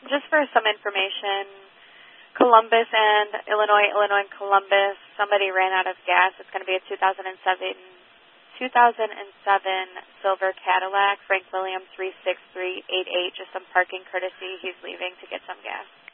just for some information, Columbus and Illinois and Columbus, somebody ran out of gas. It's going to be a 2007 silver Cadillac, Frank Williams 36388, just some parking courtesy. He's leaving to get some gas.